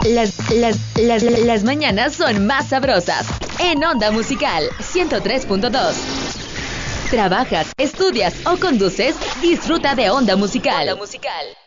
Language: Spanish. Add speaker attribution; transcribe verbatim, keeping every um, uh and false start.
Speaker 1: Las, las, las, las mañanas son más sabrosas. En Onda Musical ciento tres punto dos. Trabajas, estudias o conduces, disfruta de Onda Musical. Onda Musical.